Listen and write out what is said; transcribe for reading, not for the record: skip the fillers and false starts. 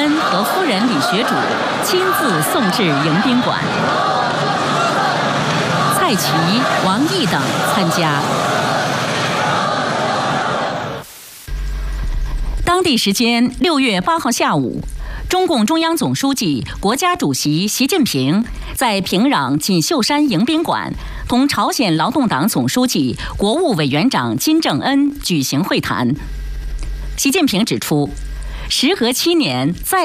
恩和夫人李学主亲自送至迎宾馆，蔡奇、王毅等参加。当地时间6月8号下午，中共中央总书记、国家主席习近平在平壤锦绣山迎宾馆同朝鲜劳动党总书记、国务委员长金正恩举行会谈。习近平指出，时隔7年再